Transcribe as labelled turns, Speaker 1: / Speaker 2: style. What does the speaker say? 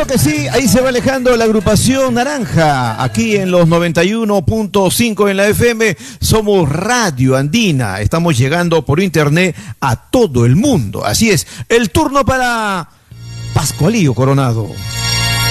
Speaker 1: Que sí, ahí se va alejando la agrupación Naranja, aquí en los 91.5 en la FM, somos Radio Andina, estamos llegando por internet a todo el mundo, así es, el turno para Pascualillo Coronado.